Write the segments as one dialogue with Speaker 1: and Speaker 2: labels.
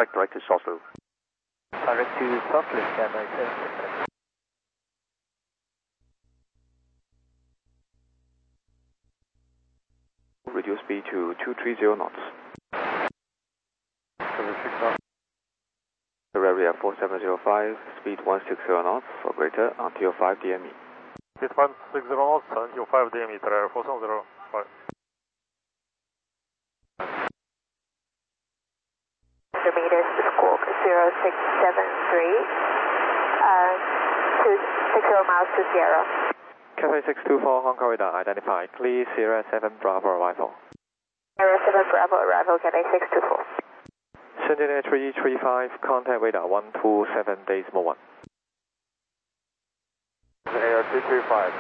Speaker 1: track direct to Southloop.
Speaker 2: Direct to Southloop, Cathay 767.
Speaker 3: Reduce speed to 230 knots. Area 4705, speed 160 knots for greater until 5 DME.
Speaker 4: Speed 160 knots until 5 DME, area 4705.
Speaker 5: Meters to Squawk 0673, 260 miles to Sierra.
Speaker 3: Cathay 624, Hong Kong radar identified. Clear Sierra 7 Bravo arrival.
Speaker 5: Sierra 7 Bravo arrival, Cathay 624.
Speaker 3: Sentinel 335, contact radar 127.1.
Speaker 4: Air 235.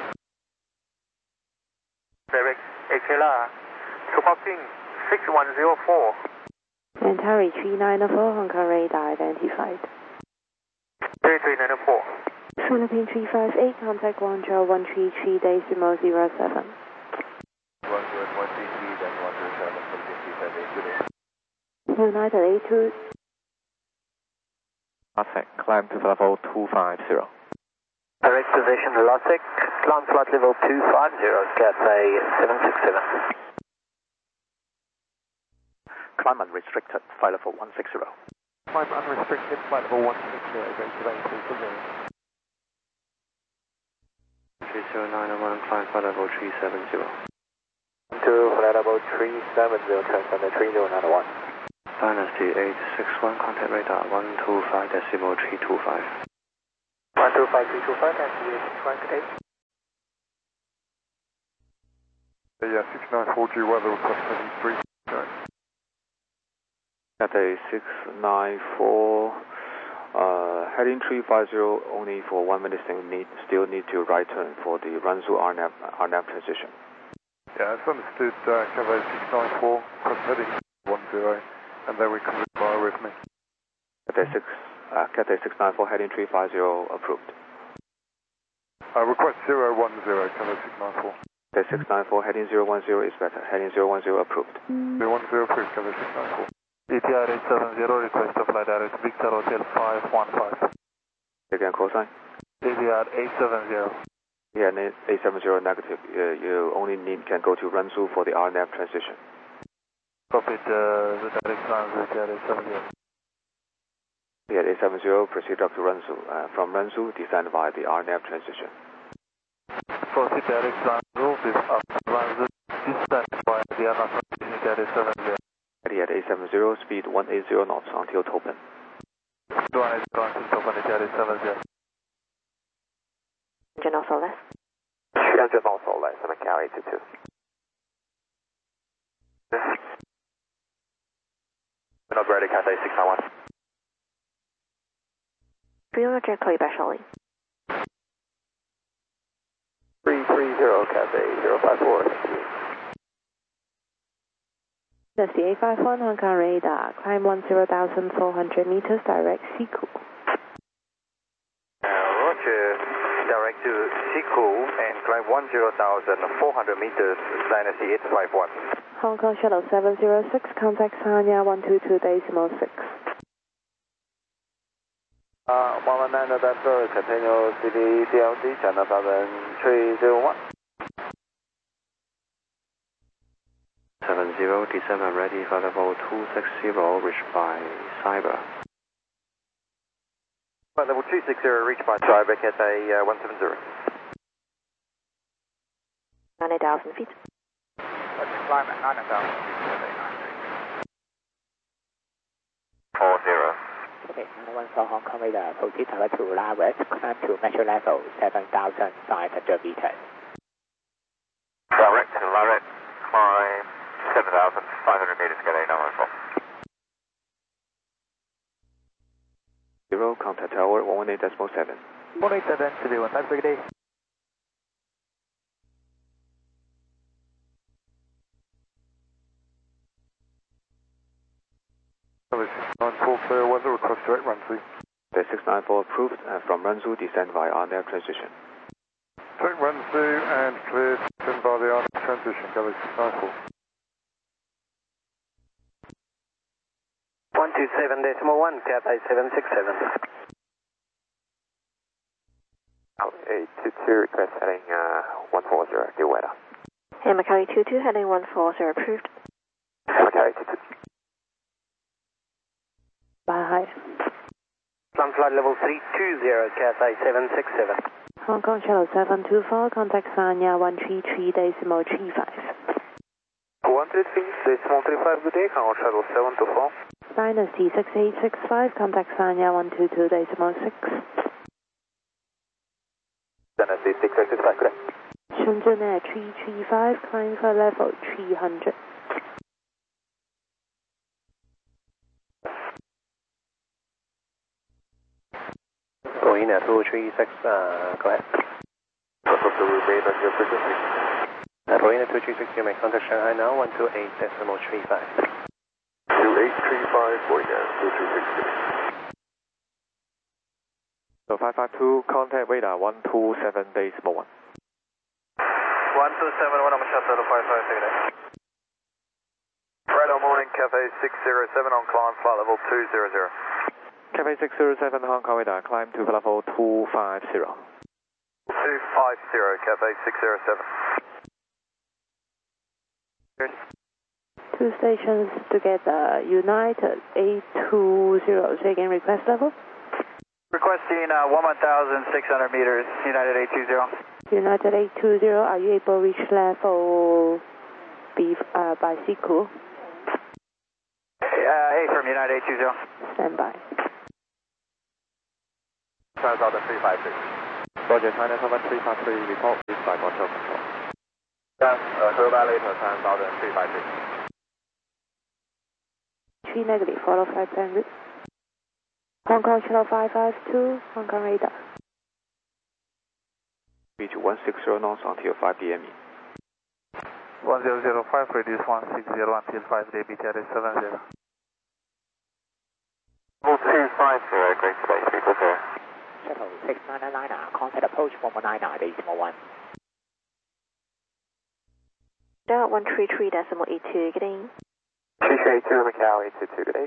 Speaker 4: Direct XLR, Squawking 6104.
Speaker 6: Antari 394, Hong Kong radar identified.
Speaker 4: 3394.
Speaker 6: Philippine 358, contact Guangzhou 133.07.
Speaker 4: 133, then 107, Philippine 358, good day.
Speaker 6: United A2.
Speaker 3: Losec, climb to level 250.
Speaker 2: Direct position Losec, climb flight level 250, Cathay 767.
Speaker 1: Climb unrestricted, flight level 160.
Speaker 4: Climb unrestricted, flight level 160, great today, 360.
Speaker 3: 3091, climb flight level 370.
Speaker 2: To flight level 370, transcend 3091.
Speaker 3: Dynasty 861, contact radar 125.325.
Speaker 2: 125.325, Dynasty 861, good day.
Speaker 4: Yeah, 694G weather request heading 3.
Speaker 3: Cathay 694, heading 350, only for 1 minute still need to right turn for the Ranzhou RNAV transition.
Speaker 4: Yeah, it's understood, Cathay 694, cross heading 10, and then we can reply with me.
Speaker 3: Cathay 694, heading 350, approved.
Speaker 4: Request 010, Cathay 694.
Speaker 3: Cathay 694, heading 010 is better, heading 010 approved.
Speaker 4: 010 approved, Cathay 694. ETR 870, request to fly direct Victor Hotel 515.
Speaker 3: Again, call sign.
Speaker 4: ETR 870.
Speaker 3: Yeah, 870 negative. You only can go to Ranzhou for the RNAV transition.
Speaker 4: Copied the direct transit ETR 870.
Speaker 3: Yeah, 870, proceed up to Ranzhou. From Ranzhou, descend via the RNAV transition.
Speaker 4: Proceed direct Ranzhou, this up Ranzhou, descend via the RNAV transition ETR 870.
Speaker 3: At 870, speed 180 knots until Topen.
Speaker 4: 180 until Topen, ETR 870.
Speaker 5: Engine also less.
Speaker 2: Engine also less, Macau 822. Not ready, Cathay 691.
Speaker 5: Fuel directly by Charlie.
Speaker 2: 330, Cathay 054, thank you.
Speaker 6: That's the A51, Hong Kong radar, climb 10,400 meters, direct Siku.
Speaker 2: Roger, direct to Siku and climb 10,400 meters, Dynasty 851.
Speaker 6: Hong Kong Shuttle 706, contact Sanya 122.6.
Speaker 2: 119 November, continue CDDLD, channel 7301.
Speaker 3: 70, descend and ready for level 260, reached by Cyber.
Speaker 2: Level 260, reached by Cyber, Cathay 170.
Speaker 5: 90,000 feet.
Speaker 2: Let's climb at 90,000 feet, Cathay
Speaker 3: 40.
Speaker 2: Okay, 914 Hong Kong radar, proceed direct to La West, climb to metro level 7,500 meters.
Speaker 3: Direct to La West, climb 7,500 meters, Cathay 914. 0, contact tower 118.7.
Speaker 2: 187, to the 1, thanks for good day.
Speaker 4: Cathay 694, clear weather request direct Ranzhou.
Speaker 3: The 694 approved from Ranzhou, descend via RNAV transition.
Speaker 4: Direct Ranzhou and cleared, descend via the RNAV transition, Cathay 694.
Speaker 2: 827.1, Cathay 767.
Speaker 3: 822, request heading 140, due weather.
Speaker 5: Hey, Macau 22 heading 140, approved.
Speaker 3: Macau 82.
Speaker 6: Bye.
Speaker 2: Sun flight level 320, Cathay 767.
Speaker 6: Hong Kong Shuttle 724, contact Sanya 133.35.
Speaker 2: 133.35, good day, Hong Kong Shuttle 724.
Speaker 6: Dynasty 6865, contact Sanya 122.6.
Speaker 2: Dynasty 6865, good day.
Speaker 6: Shenzhen Air 335, climb for level 300.
Speaker 2: Korean 236, go ahead.
Speaker 3: What's the remain on your frequency?
Speaker 2: Korean 236, you may contact Shanghai now, 128.35.
Speaker 3: 2835, Korean 236. So 552, contact radar 127.1.
Speaker 2: 1271, I'm shuttle 556. Right on morning, Cafe 607 on climb, flight level 200.
Speaker 3: Cafe 607, Hong Kong radar, climb to level 250.
Speaker 2: 250, Cafe 607.
Speaker 6: Two stations together, United 820, say again request level.
Speaker 2: Requesting 1,600 meters, United 820.
Speaker 6: United 820, are you able to reach level B by Siku?
Speaker 2: Hey, from United 820.
Speaker 6: Stand by.
Speaker 3: 353. Roger, China 7353, report reached by control. Herbal later, 353.
Speaker 6: 3 negative, follow flight plan route. Hong Kong Channel 552, Hong Kong radar.
Speaker 3: Reach 160 knots until 5 p.m.
Speaker 4: 1005, radius 160 until 5 day, BTR 70.
Speaker 3: 250, great space, people there.
Speaker 1: Shuttle 699, contact approach 119.1.
Speaker 5: Down 133.82, getting
Speaker 3: 282, Macau 822, good day.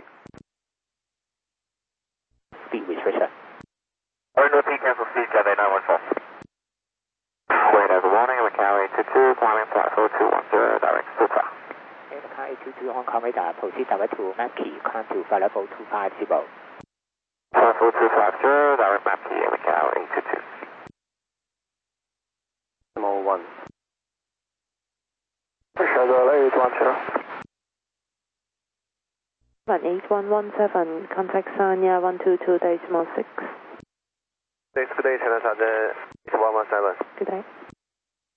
Speaker 1: Speed restriction.
Speaker 3: Repeat, cancel speed, Cathay 914. Wait, good morning, Macau 822, climbing platform 210, direct Supa.
Speaker 1: Hey, Macau 822, Hong Kong radar, proceed direct to map key, climb to flight level 250.
Speaker 3: Platform 250, direct map key, Macau 822.
Speaker 2: Small 1.
Speaker 3: Shuttle 810.
Speaker 6: 8117, contact Sanya 122.6.
Speaker 3: Thanks, good day, China Sergeant 117.
Speaker 6: Good day.